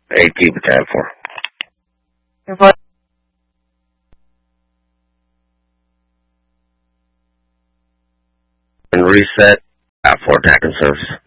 Hey, keep a tab for. And reset for attacking service.